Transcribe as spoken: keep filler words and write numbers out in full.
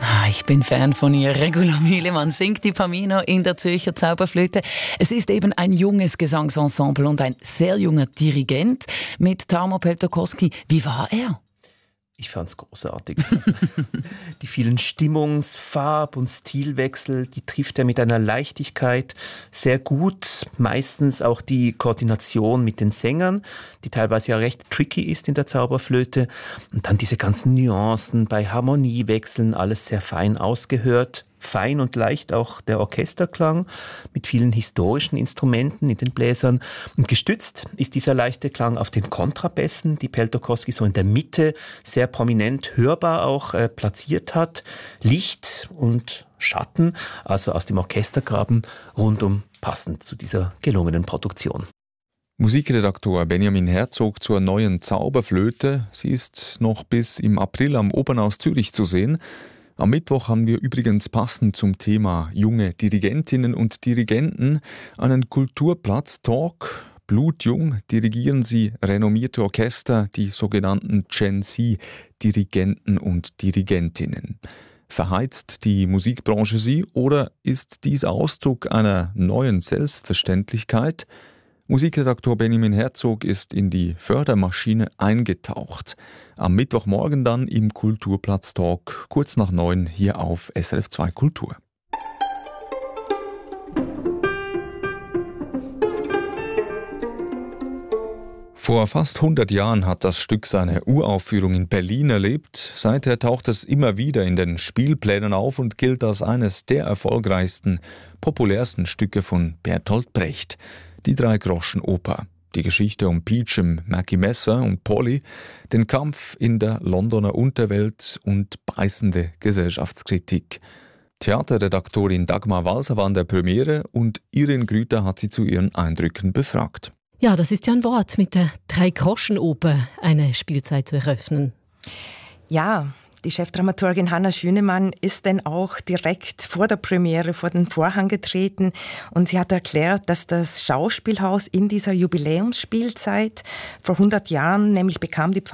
Ah, ich bin Fan von ihr. Regula Mühlemann singt die Pamino in der Zürcher Zauberflöte. Es ist eben ein junges Gesangsensemble und ein sehr junger Dirigent mit Tarmo Peltokoski. Wie war er? Ich fand's großartig. Also, die vielen Stimmungs-, Farb- und Stilwechsel, die trifft er mit einer Leichtigkeit sehr gut. Meistens auch die Koordination mit den Sängern, die teilweise ja recht tricky ist in der Zauberflöte. Und dann diese ganzen Nuancen bei Harmoniewechseln, alles sehr fein ausgehört. Fein und leicht auch der Orchesterklang mit vielen historischen Instrumenten in den Bläsern. Und gestützt ist dieser leichte Klang auf den Kontrabässen, die Peltokoski so in der Mitte sehr prominent hörbar auch äh, platziert hat. Licht und Schatten, also aus dem Orchestergraben, rundum passend zu dieser gelungenen Produktion. Musikredaktor Benjamin Herzog zur neuen Zauberflöte. Sie ist noch bis im April am Opernhaus Zürich zu sehen. Am Mittwoch haben wir übrigens passend zum Thema junge Dirigentinnen und Dirigenten einen Kulturplatz-Talk. Blutjung dirigieren sie renommierte Orchester, die sogenannten Gen Z-Dirigenten und Dirigentinnen. Verheizt die Musikbranche sie oder ist dies Ausdruck einer neuen Selbstverständlichkeit? Musikredaktor Benjamin Herzog ist in die Fördermaschine eingetaucht. Am Mittwochmorgen dann im Kulturplatz-Talk, kurz nach neun hier auf S R F zwei Kultur. Vor fast hundert Jahren hat das Stück seine Uraufführung in Berlin erlebt. Seither taucht es immer wieder in den Spielplänen auf und gilt als eines der erfolgreichsten, populärsten Stücke von Bertolt Brecht. Die Drei-Groschen-Oper. Die Geschichte um Peachum, Mackie Messer und Polly, den Kampf in der Londoner Unterwelt und beißende Gesellschaftskritik. Theaterredaktorin Dagmar Walser war an der Premiere und Irene Grüter hat sie zu ihren Eindrücken befragt. Ja, das ist ja ein Wort, mit der Drei-Groschen-Oper eine Spielzeit zu eröffnen. Ja, die Chefdramaturgin Hanna Schünemann ist denn auch direkt vor der Premiere vor den Vorhang getreten und sie hat erklärt, dass das Schauspielhaus in dieser Jubiläumsspielzeit vor hundert Jahren nämlich bekam die